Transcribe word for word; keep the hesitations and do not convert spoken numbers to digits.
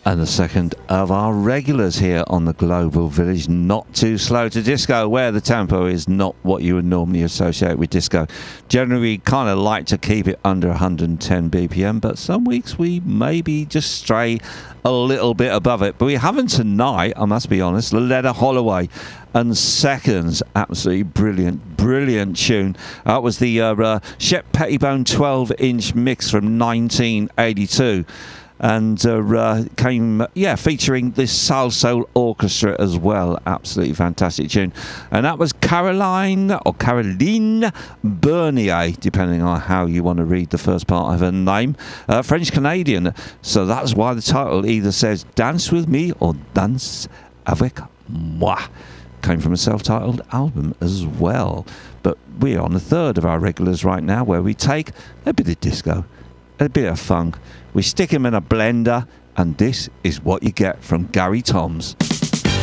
And the second of our regulars here on the Global Village, Not Too Slow to Disco, where the tempo is not what you would normally associate with disco. Generally, kind of like to keep it under one hundred ten B P M, but some weeks we maybe just stray a little bit above it. But we haven't tonight, I must be honest. Loretta Holloway and Seconds, absolutely brilliant, brilliant tune. That was the uh, uh, Shep Pettibone twelve inch mix from nineteen eighty-two. And uh, uh, came, yeah, featuring this Salsoul Orchestra as well. Absolutely fantastic tune. And that was Caroline, or Caroline Bernier, depending on how you want to read the first part of her name. Uh, French-Canadian. So that's why the title either says Dance With Me or Dance Avec Moi. Came from a self-titled album as well. But we're on the third of our regulars right now, where we take a bit of disco, a bit of funk, we stick him in a blender, and this is what you get from Gary Toms.